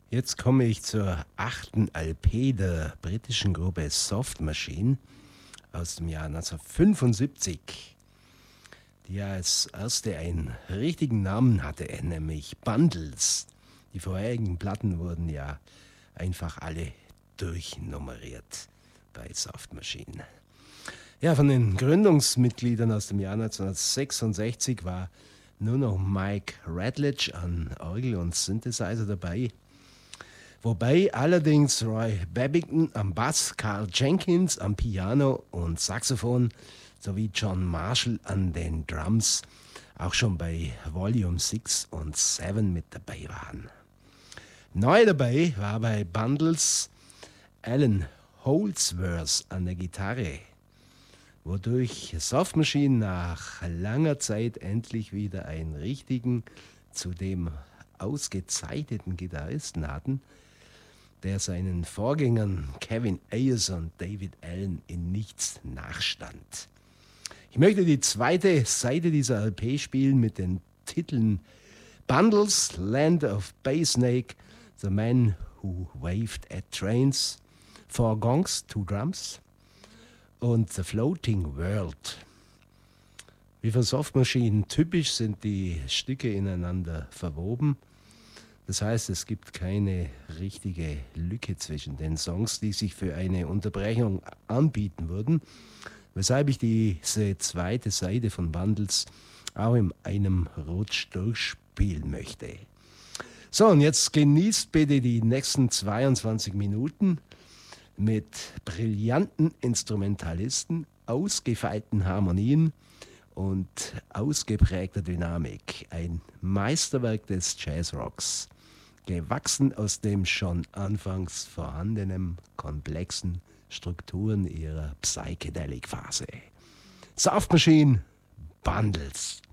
Jetzt komme ich zur achten LP der britischen Gruppe Soft Machine aus dem Jahr 1975, die ja als erste einen richtigen Namen hatte, nämlich Bundles. Die vorherigen Platten wurden ja einfach alle durchnummeriert bei Soft Machine. Ja, von den Gründungsmitgliedern aus dem Jahr 1966 war nur noch Mike Radledge an Orgel und Synthesizer dabei. Wobei allerdings Roy Babington am Bass, Carl Jenkins am Piano und Saxophon sowie John Marshall an den Drums auch schon bei Volume 6 und 7 mit dabei waren. Neu dabei war bei Bundles Alan Holdsworth an der Gitarre, wodurch Soft Machine nach langer Zeit endlich wieder einen richtigen, zudem ausgezeichneten Gitarristen hatten, der seinen Vorgängern Kevin Ayers und David Allen in nichts nachstand. Ich möchte die zweite Seite dieser LP spielen mit den Titeln Bundles, Land of Baysnake, The Man Who Waved at Trains, Four Gongs, Two Drums und The Floating World. Wie für Soft Machine typisch sind die Stücke ineinander verwoben. Das heißt, es gibt keine richtige Lücke zwischen den Songs, die sich für eine Unterbrechung anbieten würden, weshalb ich diese zweite Seite von Bundles auch in einem Rutsch durchspielen möchte. So, und jetzt genießt bitte die nächsten 22 Minuten mit brillanten Instrumentalisten, ausgefeilten Harmonien und ausgeprägter Dynamik. Ein Meisterwerk des Jazzrocks, gewachsen aus dem schon anfangs vorhandenen komplexen Strukturen ihrer Psychedelic-Phase. Soft Machine, Bundles.